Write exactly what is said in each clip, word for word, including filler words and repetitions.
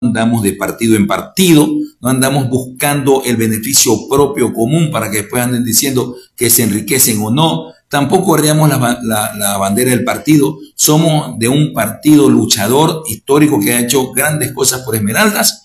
andamos de partido en partido, no andamos buscando el beneficio propio común para que después anden diciendo que se enriquecen o no. Tampoco arriamos la, la, la bandera del partido. Somos de un partido luchador histórico que ha hecho grandes cosas por Esmeraldas,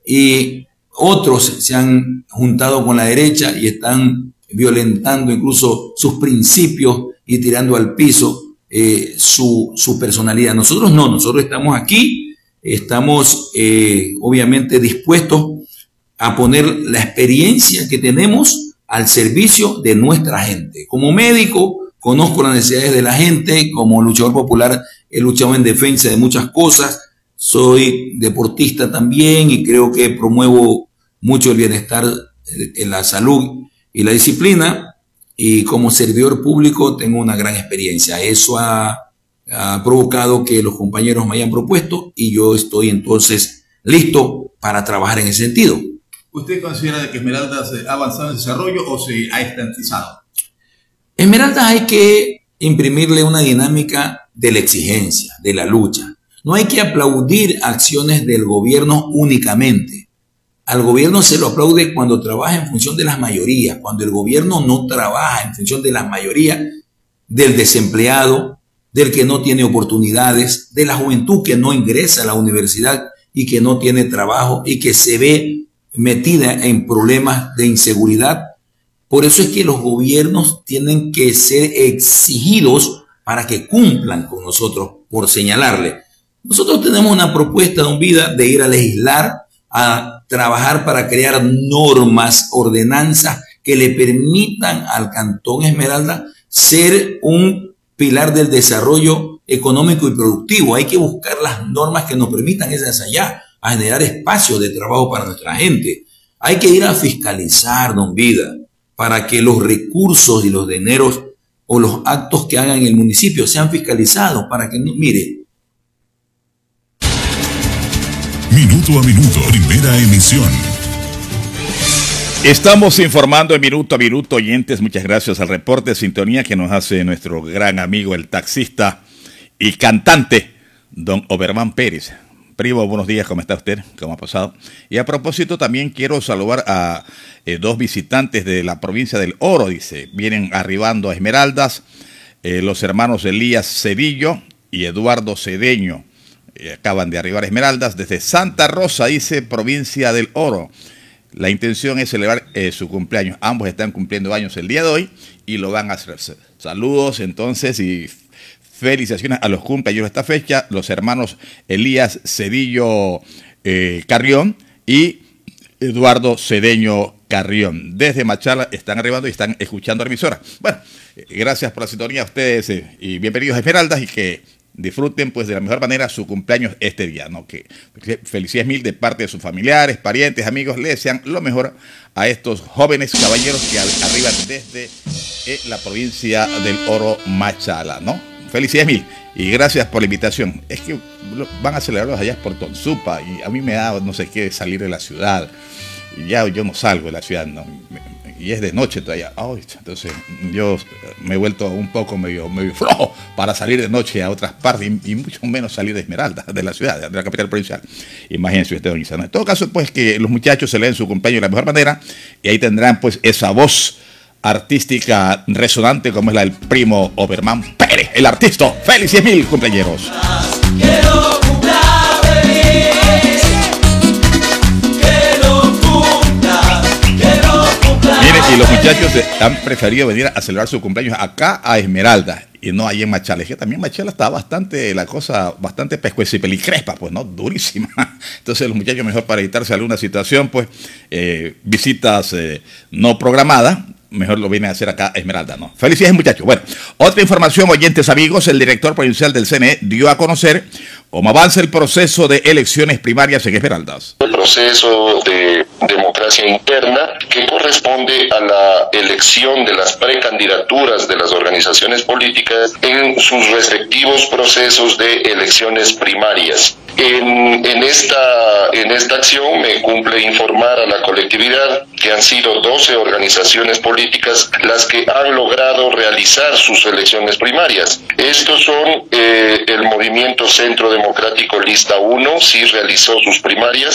y otros se han juntado con la derecha y están violentando incluso sus principios y tirando al piso eh, su, su personalidad. Nosotros no, nosotros estamos aquí. Estamos eh, obviamente dispuestos a poner la experiencia que tenemos al servicio de nuestra gente. Como médico, conozco las necesidades de la gente. Como luchador popular, he luchado en defensa de muchas cosas. Soy deportista también y creo que promuevo mucho el bienestar, en la salud y la disciplina. Y como servidor público tengo una gran experiencia. Eso ha ha provocado que los compañeros me hayan propuesto y yo estoy entonces listo para trabajar en ese sentido. ¿Usted considera que Esmeraldas ha avanzado en desarrollo o se ha estatizado? Esmeraldas hay que imprimirle una dinámica de la exigencia, de la lucha. No hay que aplaudir acciones del gobierno únicamente. Al gobierno se lo aplaude cuando trabaja en función de las mayorías. Cuando el gobierno no trabaja en función de las mayorías, del desempleado, del que no tiene oportunidades, de la juventud que no ingresa a la universidad y que no tiene trabajo y que se ve metida en problemas de inseguridad. Por eso es que los gobiernos tienen que ser exigidos para que cumplan con nosotros, por señalarle. Nosotros tenemos una propuesta, don Vida, de ir a legislar, a trabajar para crear normas, ordenanzas que le permitan al Cantón Esmeralda ser un pilar del desarrollo económico y productivo. Hay que buscar las normas que nos permitan esas allá, a generar espacios de trabajo para nuestra gente. Hay que ir a fiscalizar, don Vida, para que los recursos y los dineros o los actos que hagan en el municipio sean fiscalizados, para que no, mire. Minuto a minuto, primera emisión. Estamos informando en minuto a minuto, oyentes. Muchas gracias al reporte de sintonía que nos hace nuestro gran amigo, el taxista y cantante, don Obermán Pérez. Primo, buenos días, ¿cómo está usted? ¿Cómo ha pasado? Y a propósito, también quiero saludar a eh, dos visitantes de la provincia del Oro, dice. Vienen arribando a Esmeraldas, eh, los hermanos Elías Cedillo y Eduardo Cedeño. Eh, acaban de arribar a Esmeraldas desde Santa Rosa, dice, provincia del Oro. La intención es celebrar eh, su cumpleaños. Ambos están cumpliendo años el día de hoy y lo van a hacer. Saludos entonces y felicitaciones a los cumpleaños de esta fecha, los hermanos Elías Cedillo eh, Carrión y Eduardo Cedeño Carrión. Desde Machala están arribando y están escuchando la emisora. Bueno, eh, gracias por la sintonía a ustedes eh, y bienvenidos a Esmeraldas, y que disfruten pues de la mejor manera su cumpleaños este día, ¿no? Que felicidades mil de parte de sus familiares, parientes, amigos, les desean lo mejor a estos jóvenes caballeros que arriban desde eh, la provincia del Oro, Machala, ¿no? Felicidades mil y gracias por la invitación. Es que van a celebrarlos allá por Tonsupa y a mí me da no sé qué salir de la ciudad y ya yo no salgo de la ciudad, ¿no? Y es de noche todavía. Oh, entonces yo me he vuelto un poco medio, medio flojo para salir de noche a otras partes y, y mucho menos salir de Esmeralda, de la ciudad, de la capital provincial. Imagínense usted, don Isa. En todo caso, pues que los muchachos se leen su cumpleaños de la mejor manera y ahí tendrán pues esa voz artística resonante como es la del primo Obermán Pérez, el artista. ¡Felicidades mil, cumpleañeros! Quiero y los muchachos han preferido venir a celebrar su cumpleaños acá a Esmeralda y no ahí en Machala. Es que también Machala está bastante, la cosa bastante pescueza y pelicrespa, pues, ¿no? Durísima. Entonces los muchachos, mejor para evitarse alguna situación, pues, eh, visitas eh, no programadas, mejor lo vienen a hacer acá a Esmeralda, ¿no? Felicidades, muchachos. Bueno, otra información, oyentes amigos, el director provincial del C N E dio a conocer cómo avanza el proceso de elecciones primarias en Esmeraldas. El proceso de democracia interna que corresponde a la elección de las precandidaturas de las organizaciones políticas en sus respectivos procesos de elecciones primarias. En, en, esta, en esta acción me cumple informar a la colectividad que han sido doce organizaciones políticas las que han logrado realizar sus elecciones primarias. Estos son eh, el Movimiento Centro Democrático Lista uno, sí realizó sus primarias.